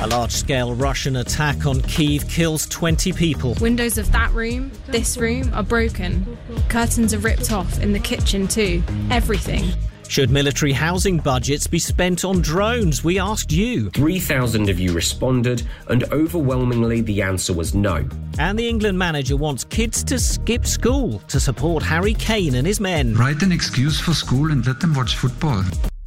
A large-scale Russian attack on Kyiv kills 20 people. Windows of that room, this room, are broken. Curtains are ripped off in the kitchen too. Everything. Should military housing budgets be spent on drones? We asked you. 3,000 of you responded, and overwhelmingly the answer was no. And the England manager wants kids to skip school to support Harry Kane and his men. Write an excuse for school and let them watch football.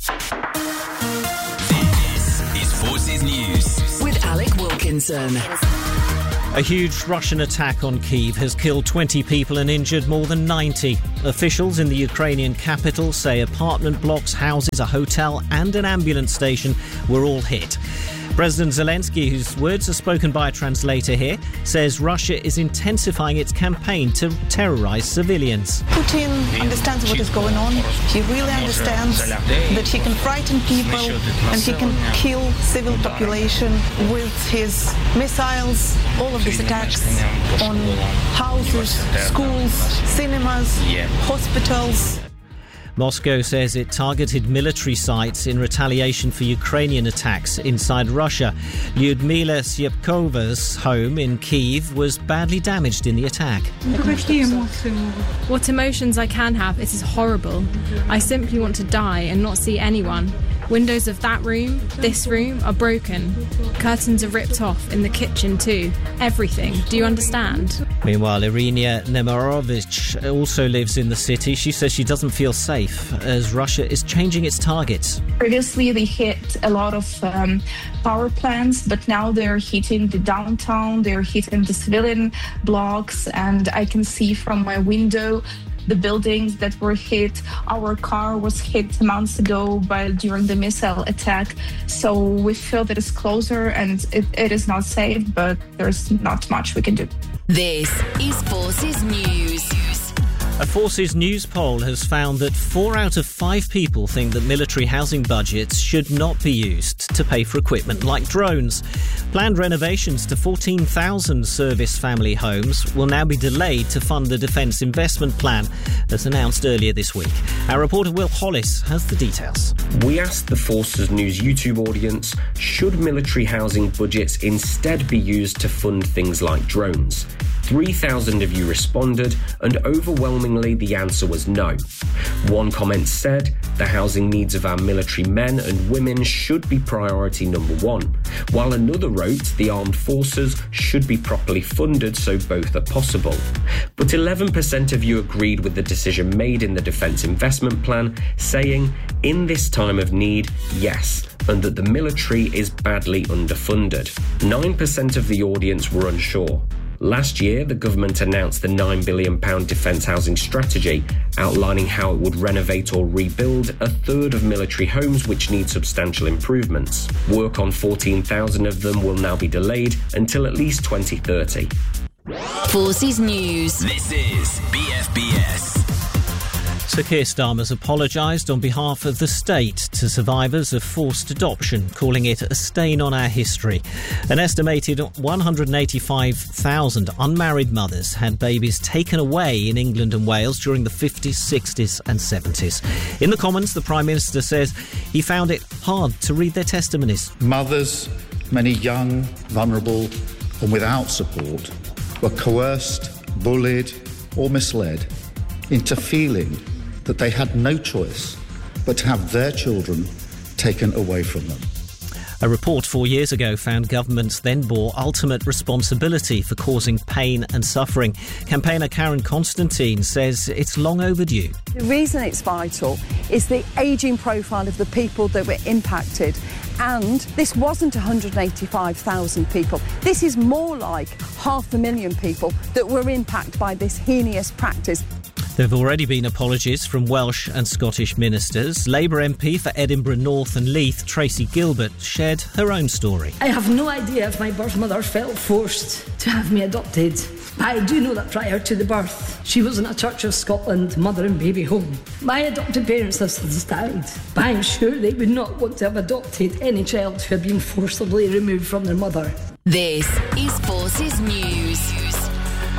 This is Forces News with Alec Wilkinson. A huge Russian attack on Kyiv has killed 20 people and injured more than 90. Officials in the Ukrainian capital say apartment blocks, houses, a hotel and an ambulance station were all hit. President Zelensky, whose words are spoken by a translator here, says Russia is intensifying its campaign to terrorise civilians. Putin understands what is going on. He really understands that he can frighten people and he can kill civil population with his missiles. All of these attacks on houses, schools, cinemas, hospitals. Moscow says it targeted military sites in retaliation for Ukrainian attacks inside Russia. Lyudmila Syepkova's home in Kyiv was badly damaged in the attack. What emotions I can have, it is horrible. I simply want to die and not see anyone. Windows of that room, this room, are broken. Curtains are ripped off in the kitchen too. Everything. Do you understand? Meanwhile, Irina Nemirovich also lives in the city. She says she doesn't feel safe as Russia is changing its targets. Previously, they hit a lot of power plants, but now they're hitting the downtown, they're hitting the civilian blocks, and I can see from my window the buildings that were hit. Our car was hit months ago during the missile attack. So we feel that it's closer and it is not safe, but there's not much we can do. This is Forces News. A Forces News poll has found that 4 out of 5 people think that military housing budgets should not be used to pay for equipment like drones. Planned renovations to 14,000 service family homes will now be delayed to fund the Defence Investment Plan, as announced earlier this week. Our reporter Will Hollis has the details. We asked the Forces News YouTube audience, should military housing budgets instead be used to fund things like drones? 3,000 of you responded, and overwhelmingly the answer was no. One comment said, the housing needs of our military men and women should be priority number one, while another wrote the armed forces should be properly funded so both are possible. But 11% of you agreed with the decision made in the Defence Investment Plan, saying, in this time of need, yes, and that the military is badly underfunded. 9% of the audience were unsure. Last year, the government announced the £9 billion defence housing strategy, outlining how it would renovate or rebuild a third of military homes which need substantial improvements. Work on 14,000 of them will now be delayed until at least 2030. Forces News. This is BFBS. Sir Keir Starmer's apologised on behalf of the state to survivors of forced adoption, calling it a stain on our history. An estimated 185,000 unmarried mothers had babies taken away in England and Wales during the 50s, 60s and 70s. In the Commons, the Prime Minister says he found it hard to read their testimonies. Mothers, many young, vulnerable and without support, were coerced, bullied or misled into feeling that they had no choice but to have their children taken away from them. A report 4 years ago found governments then bore ultimate responsibility for causing pain and suffering. Campaigner Karen Constantine says it's long overdue. The reason it's vital is the ageing profile of the people that were impacted. And this wasn't 185,000 people. This is more like 500,000 people that were impacted by this heinous practice. There have already been apologies from Welsh and Scottish ministers. Labour MP for Edinburgh North and Leith, Tracy Gilbert, shared her own story. I have no idea if my birth mother felt forced to have me adopted. I do know that prior to the birth, she was in a Church of Scotland mother and baby home. My adopted parents have since died, but I'm sure they would not want to have adopted any child who had been forcibly removed from their mother. This is Forces News.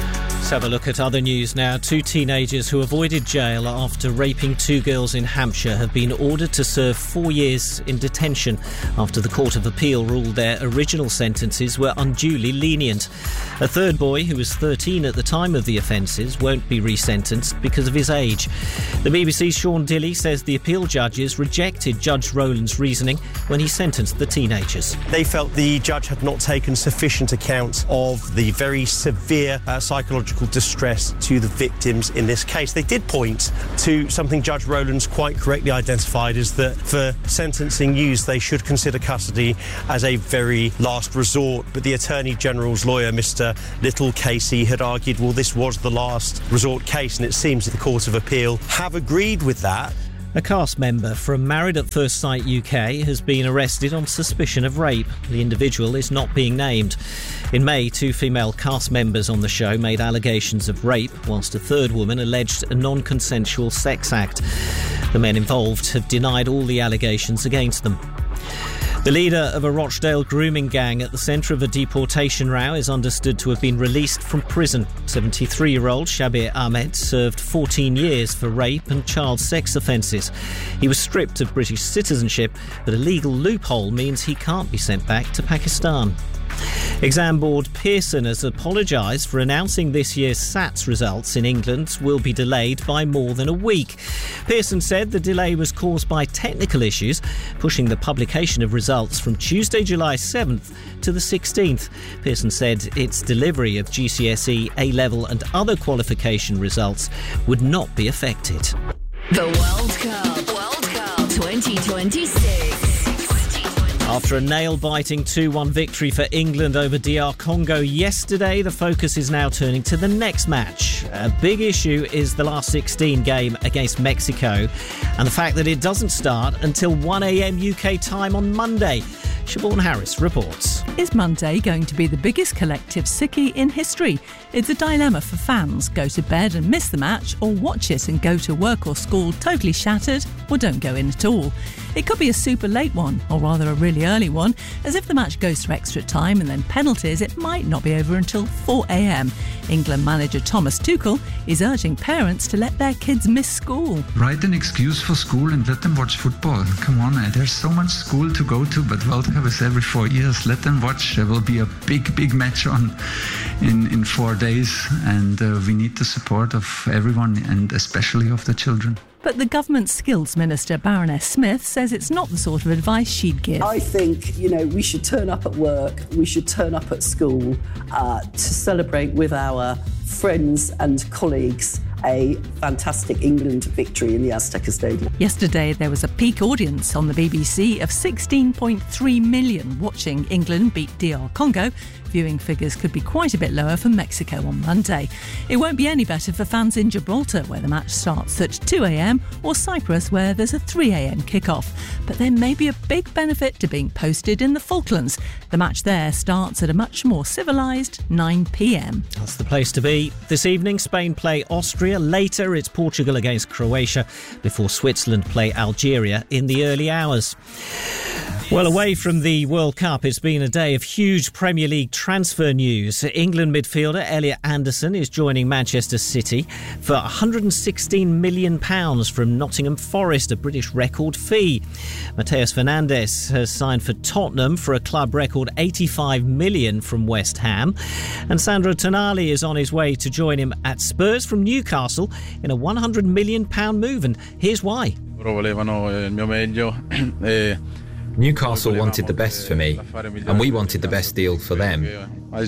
Let's have a look at other news now. 2 teenagers who avoided jail after raping 2 girls in Hampshire have been ordered to serve 4 years in detention after the Court of Appeal ruled their original sentences were unduly lenient. A third boy, who was 13 at the time of the offences, won't be resentenced because of his age. The BBC's Sean Dilley says the appeal judges rejected Judge Rowland's reasoning when he sentenced the teenagers. They felt the judge had not taken sufficient account of the very severe psychological distress to the victims in this case. They did point to something Judge Rowland's quite correctly identified, is that for sentencing youths they should consider custody as a very last resort. But the Attorney General's lawyer, Mr. Little Casey, had argued, well, this was the last resort case, and it seems that the Court of Appeal have agreed with that. A cast member from Married at First Sight UK has been arrested on suspicion of rape. The individual is not being named. In May, 2 female cast members on the show made allegations of rape, whilst a third woman alleged a non-consensual sex act. The men involved have denied all the allegations against them. The leader of a Rochdale grooming gang at the centre of a deportation row is understood to have been released from prison. 73-year-old Shabir Ahmed served 14 years for rape and child sex offences. He was stripped of British citizenship, but a legal loophole means he can't be sent back to Pakistan. Exam board Pearson has apologised for announcing this year's SATs results in England will be delayed by more than a week. Pearson said the delay was caused by technical issues, pushing the publication of results from Tuesday, July 7th to the 16th. Pearson said its delivery of GCSE, A-level and other qualification results would not be affected. The World Cup 2026. After a nail-biting 2-1 victory for England over DR Congo yesterday, the focus is now turning to the next match. A big issue is the last 16 game against Mexico and the fact that it doesn't start until 1 a.m. UK time on Monday. Siobhan Harris reports. Is Monday going to be the biggest collective sickie in history? It's a dilemma for fans. Go to bed and miss the match, or watch it and go to work or school totally shattered, or don't go in at all. It could be a super late one, or rather a really early one, as if the match goes to extra time and then penalties, it might not be over until 4 a.m. England manager Thomas Tuchel is urging parents to let their kids miss school. Write an excuse for school and let them watch football. Come on, there's so much school to go to, but World Cup is every 4 years. Let them watch. There will be a big match on in 4 days, and we need the support of everyone, and especially of the children. But the government skills minister, Baroness Smith, says it's not the sort of advice she'd give. I think, we should turn up at work, we should turn up at school to celebrate with our friends and colleagues a fantastic England victory in the Azteca Stadium. Yesterday, there was a peak audience on the BBC of 16.3 million watching England beat DR Congo. Viewing figures could be quite a bit lower for Mexico on Monday. It won't be any better for fans in Gibraltar, where the match starts at 2 a.m, or Cyprus, where there's a 3 a.m. kick-off. But there may be a big benefit to being posted in the Falklands. The match there starts at a much more civilised 9 p.m. That's the place to be. This evening, Spain play Austria. Later, it's Portugal against Croatia, before Switzerland play Algeria in the early hours. Well, away from the World Cup, it's been a day of huge Premier League transfer news. England midfielder Elliot Anderson is joining Manchester City for £116 million from Nottingham Forest, a British record fee. Mateus Fernandes has signed for Tottenham for a club record £85 million from West Ham. And Sandro Tonali is on his way to join him at Spurs from Newcastle in a £100 million move. And here's why. Newcastle wanted the best for me, and we wanted the best deal for them. De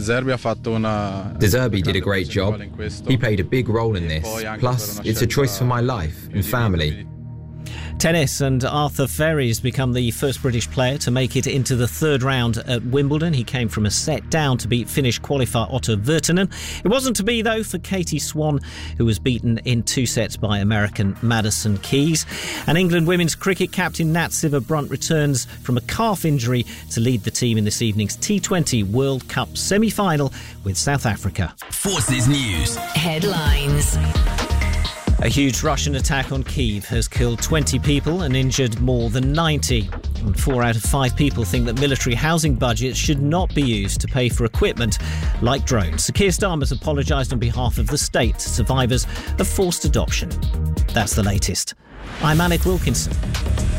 Zerbi did a great job. He played a big role in this. Plus, it's a choice for my life and family. Tennis, and Arthur Ferry's become the first British player to make it into the third round at Wimbledon. He came from a set down to beat Finnish qualifier Otto Virtanen. It wasn't to be, though, for Katie Swan, who was beaten in 2 sets by American Madison Keys. And England women's cricket captain Nat Sciver-Brunt returns from a calf injury to lead the team in this evening's T20 World Cup semi-final with South Africa. Forces News. Headlines. A huge Russian attack on Kyiv has killed 20 people and injured more than 90. And 4 out of 5 people think that military housing budgets should not be used to pay for equipment like drones. So Keir Starmer's apologised on behalf of the state to survivors of forced adoption. That's the latest. I'm Alec Wilkinson.